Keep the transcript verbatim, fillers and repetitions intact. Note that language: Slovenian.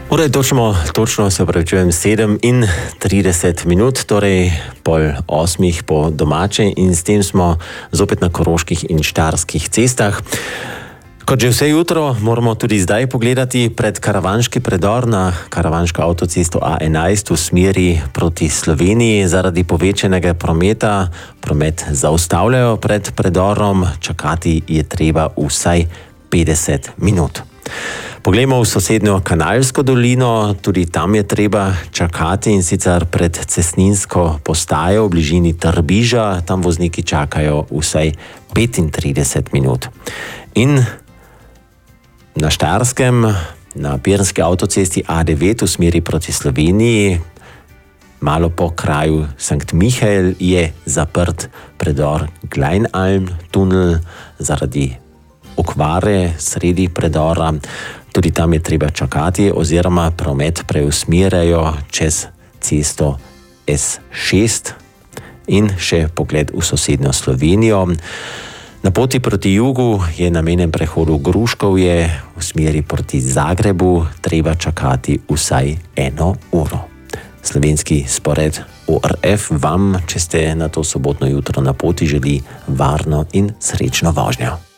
Ura je točno, točno se pravičujem, sedem in trideset minut, torej pol osmih po domače in s tem smo zopet na koroških in štajerskih cestah. Kot že vse jutro moramo tudi zdaj pogledati pred karavanški predor na karavanško avtocesto A enajst v smeri proti Sloveniji. Zaradi povečanega prometa promet zaustavljajo pred predorom, čakati je treba vsaj petdeset minut. Poglejmo v sosednjo Kanalsko dolino, tudi tam je treba čakati in sicer pred cestninsko postajo v bližini Trbiža, tam vozniki čakajo vsaj petintrideset minut. In na Štajerskem, na pirnski avtocesti A devet v smeri proti Sloveniji, malo po kraju Sankt Michael je zaprt predor Gleinalm tunel zaradi okvare sredi predora. Tudi tam je treba čakati oziroma promet preusmerjajo čez cesto S šest in še pogled v sosednjo Slovenijo. Na poti proti jugu je namenjen prehodu Gruškovje v smeri proti Zagrebu treba čakati vsaj eno uro. Slovenski spored O R F vam, če ste na to sobotno jutro na poti, želi varno in srečno vožnjo.